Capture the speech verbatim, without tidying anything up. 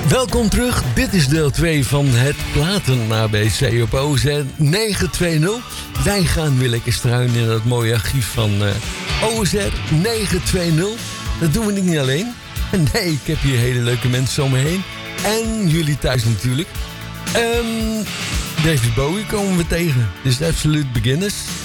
Welkom terug, dit is deel twee van het platen A B C op O Z negen twee nul. Wij gaan weer lekker struinen in het mooie archief van uh, O Z negen twee nul. Dat doen we niet alleen. Nee, ik heb hier hele leuke mensen om me heen. En jullie thuis natuurlijk. Um, David Bowie komen we tegen. Dit is Absolute Beginners.